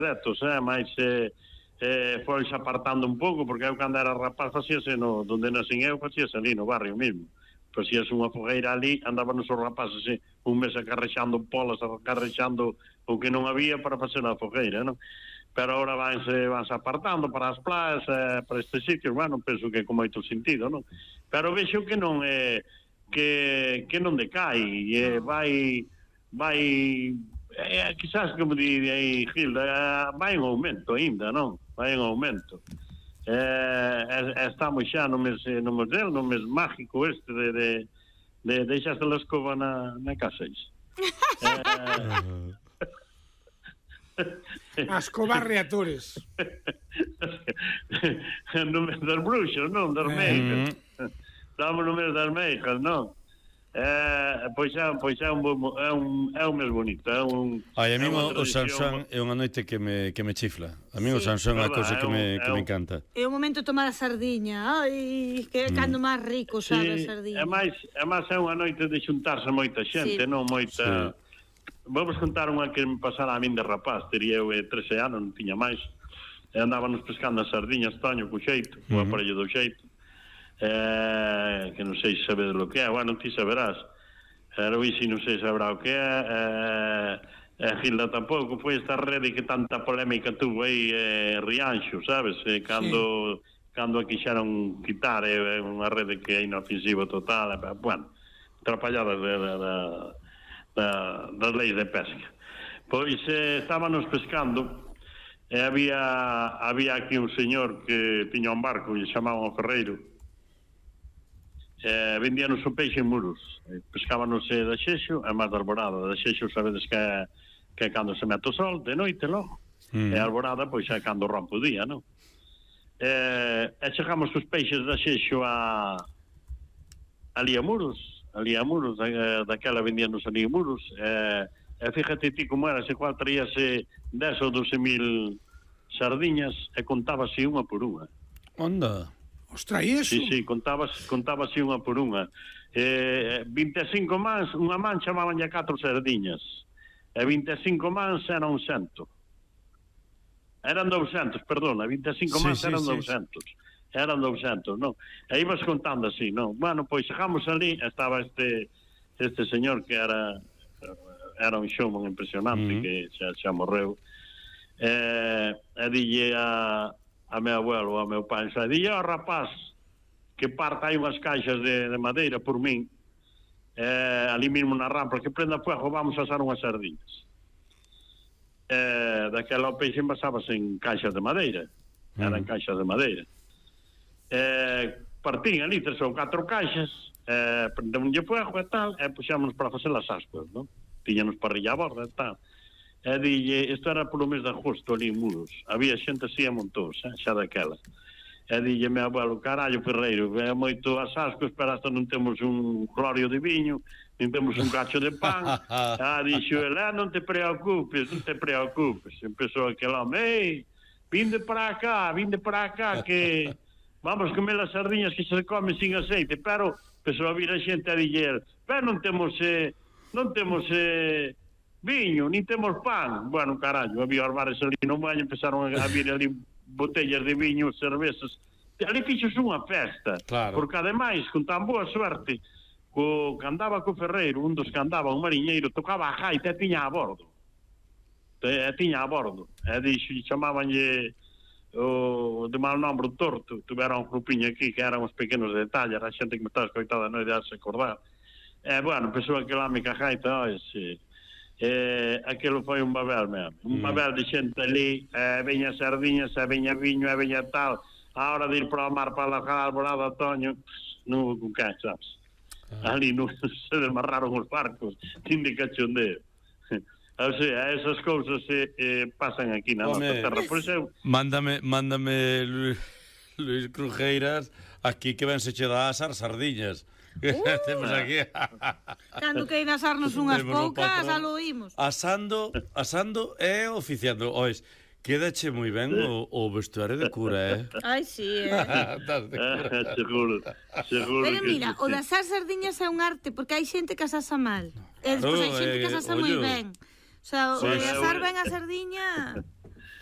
detos, máis foi apartando un pouco, porque eu cando era rapaz facíase donde nacín eu, facíase ali no barrio mesmo. Facíase unha fogueira ali, andaban os rapaces un mes acarrexando polas, acarrexando o que non había para facer a fogueira, non? Pero agora vanse apartando para as playas, para estes sitios, bueno, penso que con moito sentido, non? Pero vexo que non que non decai, vai quizás, como di aí Gilda, vai en aumento ainda, non? Vai en aumento. Estamos xa no mes mágico este de deixaste a escoba na casa. As cobarreatores. No mes das bruxas, non? Das meicas. Estamos no mes das meicas, non? Pois é un mes bonito, é un... Ai, a mí o Sansón é unha noite que me chifla. A mí o Sansón é a cousa que me encanta. É o momento de tomar a sardiña. Ai, que é cando máis rico sabe a sardiña. É máis é unha noite de xuntarse moita xente, non moita... Vamos contar unha que me pasara a min de rapaz. Tería eu 13 anos, non tiña máis. Andábamos pescando as sardiñas, Toño, co xeito, o aparello do xeito. Que non sei se sabedes lo que é, bueno, ti saberás. Luisi non sei se saberá o que é, Gilda tampouco. Foi esta rede que tanta polémica tuvo aí, Rianxo, sabes? Cando a quixeron quitar, é unha rede que é inofensiva total, bueno, atrapalladas das leis de pesca. Pois estábamos pescando e había aquí un señor que tiña un barco e chamaban o Ferreiro. Vendíanos o peixe en muros, pescábanos da xexo e máis da alborada. Da xexo sabedes que é cando se mete o sol de noite logo, e a alborada pois é cando rompe o día, non? E chegamos os peixes da xexo ali a muros, daquela vendíanos ali a muros, e fíjate ti como era, se cual traíase 10 ou 12.000 sardiñas e contábase unha por unha. Onda. Ostra, e iso? Sí, contábase unha por unha. 25 mans, unha man chamaban ya 4 sardiñas. E 25 mans eran 100. Eran 200, perdona, 25 mans eran 200. Eran 200, non? E ibas contando así, non? Bueno, pois chegamos ali, estaba este señor que era un showman impresionante, que xa morreu. E dille a meu abuelo, a meu pai, dille ao rapaz que parta aí unhas caixas de madeira por min, ali mesmo na rampa, que prenda fuego, vamos a asar unhas sardiñas. Daquela o peixe envasábase en caixas de madeira, eran caixas de madeira. Partín ali 3 ou 4 caixas, prendémonlle fuego e tal, e puxámonos para facer as ascuas, non? Tiñanos parrilla a borda e tal. E dille, isto era polo mes de agosto ali en Muros, había xente así a montón, xa daquela. E dille meu abuelo, carallo Ferreiro, é moito as ascos, pero hasta non temos un glorio de viño, non temos un cacho de pan. Dixo ele, non te preocupes, empezou aquel home, vinde para acá, que vamos comer as sardiñas que se comen sin aceite, pero empezou a vir a xente a dille, pero non temos viño, nin temos pan. Bueno, carallo, había os bares ali no baño, empezaron a vir ali botellas de viño, cervezas. Ali fixos unha festa, claro. Porque ademais, con tan boa suerte, que andaba co Ferreiro, un dos que andaba, un mariñeiro, tocaba a gaita e tiña a bordo. E dixo, chamabanlle o de mal nombre o Torto, tuveron un grupiño aquí que eran uns pequenos detalles, a xente que me estaba escoitada non ia se acordar. Bueno, empezou aquela mica gaita, aquilo foi un babel mesmo, un babel de xente ali, veña sardiñas, veña viño, veña tal, a hora de ir para o mar para lajar a alborada, Toño, non hubo con quen, sabes? Ali non se desmarraron os barcos, tin de cachondeo. O sea, esas cousas pasan aquí na nosa terra. Por eso mándame Luis Crujeiras aquí que vense che da asar sardiñas. Temos aquí. Cando que asarnos unhas poucas, alo oímos. Asando e oficiando. Ois, quédache moi ben o vestuario de cura, Ai, sí, Seguro. Pero mira, o de asar sardiñas é un arte, porque hai xente que asasa mal. E despois hai xente que asasa moi ben. O sea, o de asar ben a sardiña...